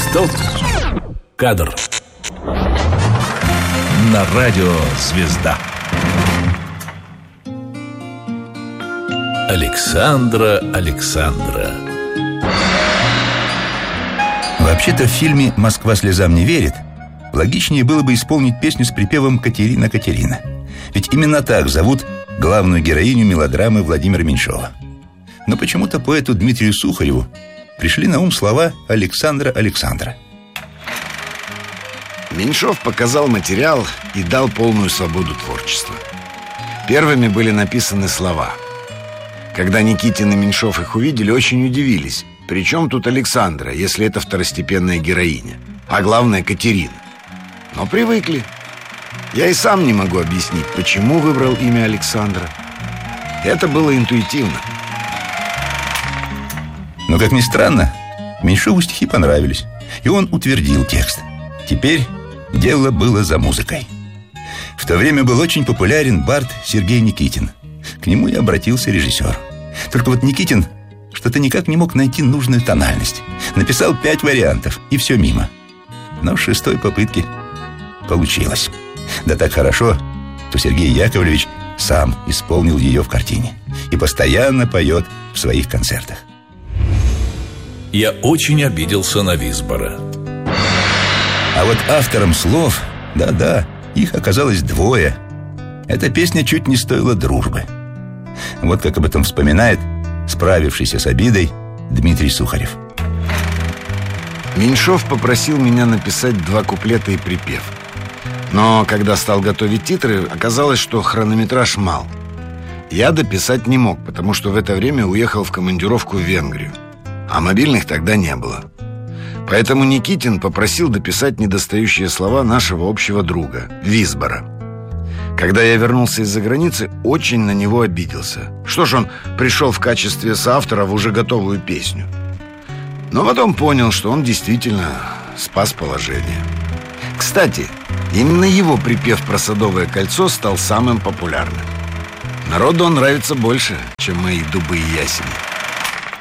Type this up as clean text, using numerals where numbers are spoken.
Стоп! Кадр. На радио «Звезда». Александра. Вообще-то в фильме «Москва слезам не верит» логичнее было бы исполнить песню с припевом «Катерина, Катерина». Ведь именно так зовут главную героиню мелодрамы Владимира Меньшова. Но почему-то поэту Дмитрию Сухареву пришли на ум слова Александра. Меньшов показал материал и дал полную свободу творчества. Первыми были написаны слова. Когда Никитин и Меньшов их увидели, очень удивились. Причем тут Александра, если это второстепенная героиня, а главное Катерина. Но привыкли. Я и сам не могу объяснить, почему выбрал имя Александра. Это было интуитивно. Но, как ни странно, Меньшову стихи понравились, и он утвердил текст. Теперь дело было за музыкой. В то время был очень популярен бард Сергей Никитин. К нему и обратился режиссер. Только вот Никитин что-то никак не мог найти нужную тональность. Написал 5 вариантов, и все мимо. Но с 6-й попытки получилось. Да так хорошо, что Сергей Яковлевич сам исполнил ее в картине и постоянно поет в своих концертах. Я очень обиделся на Висбора. А вот автором слов, да, их оказалось 2. Эта песня чуть не стоила дружбы. Вот как об этом вспоминает справившийся с обидой Дмитрий Сухарев. Меньшов попросил меня написать 2 куплета и припев. Но когда стал готовить титры, оказалось, что хронометраж мал. Я дописать не мог, потому что в это время уехал в командировку в Венгрию. А мобильных тогда не было. Поэтому Никитин попросил дописать недостающие слова нашего общего друга Висбора. Когда я вернулся из-за границы, очень на него обиделся. Что ж он пришел в качестве соавтора в уже готовую песню. Но потом понял, что он действительно спас положение. Кстати, именно его припев про Садовое кольцо стал самым популярным. Народу он нравится больше, чем мои дубы и ясени.